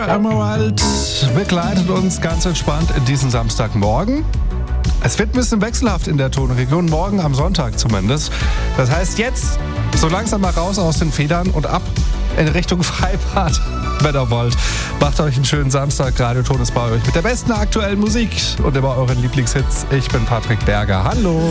Emerald begleitet uns ganz entspannt diesen Samstagmorgen. Es wird ein bisschen wechselhaft in der Tonregion, morgen am Sonntag zumindest. Das heißt jetzt so langsam mal raus aus den Federn und ab in Richtung Freibad, wenn ihr wollt. Macht euch einen schönen Samstag. Radioton ist bei euch mit der besten aktuellen Musik und immer euren Lieblingshits. Ich bin Patrick Berger. Hallo.